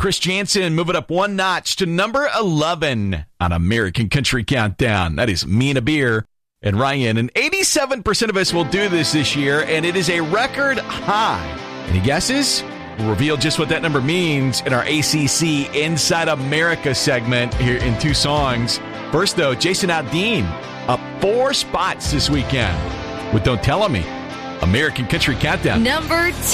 Chris Jansen move it up one notch to number 11 on American Country Countdown. That is Me and a Beer and Ryan. And 87% of us will do this year, and it is a record high. Any guesses? We'll reveal just what that number means in our ACC Inside America segment here in 2 songs. First, though, Jason Aldean up 4 spots this weekend with Don't Tell Me. American Country Countdown. Number